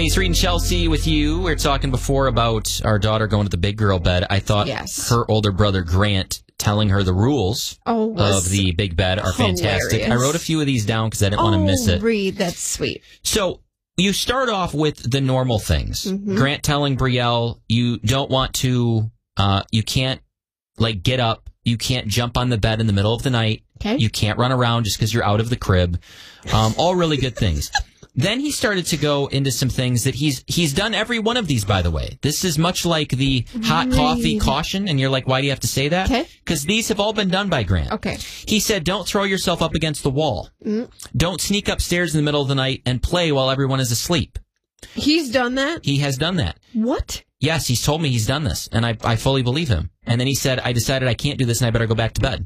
Hey, it's Reed and Chelsea with you. We were talking before about our daughter going to the big girl bed. I thought her older brother, Grant, telling her the rules of the big bed are fantastic. I wrote a few of these down because I didn't want to miss it. Reed, that's sweet. So you start off with the normal things. Grant telling Brielle, you don't want to, you can't, like, get up. You can't jump on the bed in the middle of the night. Okay. You can't run around just because you're out of the crib. All really good things. Then he started to go into some things that he's done every one of these, by the way. This is much like the hot coffee caution, and you're like, why do you have to say that? Because these have all been done by Grant. Okay. He said, don't throw yourself up against the wall. Don't sneak upstairs in the middle of the night and play while everyone is asleep. He's done that? He has done that. What? Yes, he's told me he's done this, and I fully believe him. And then he said, I decided I can't do this, and I better go back to bed.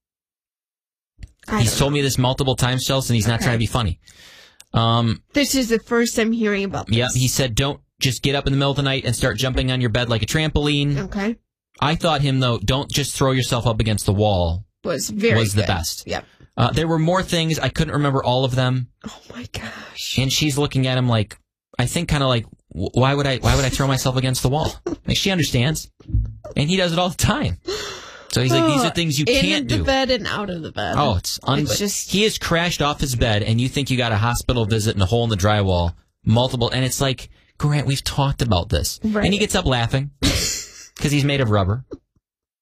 He's told me this multiple times, Chelsea, and he's not trying to be funny. This is the first I'm hearing about this. Yeah, he said, don't just get up in the middle of the night and start jumping on your bed like a trampoline. Okay. I thought him, though, don't just throw yourself up against the wall was the best. Yep. There were more things. I couldn't remember all of them. Oh, my gosh. And she's looking at him like, I think kind of like, why would I throw myself against the wall? Like, she understands. And he does it all the time. So he's like, these are things you can't do. In the bed and out of the bed. Oh, it's just... He has crashed off his bed, and you think you got a hospital visit and a hole in the drywall, multiple, and it's like, Grant, we've talked about this. Right. And he gets up laughing, because he's made of rubber.